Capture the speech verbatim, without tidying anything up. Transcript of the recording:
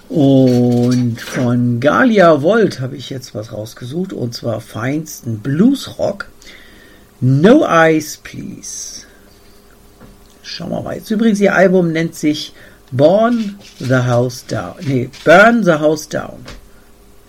Und von Galia Volt habe ich jetzt was rausgesucht, und zwar feinsten Bluesrock. No Eyes, Please. Schauen wir mal. Jetzt übrigens, ihr Album nennt sich Born the House Down. Nee, Burn the House Down.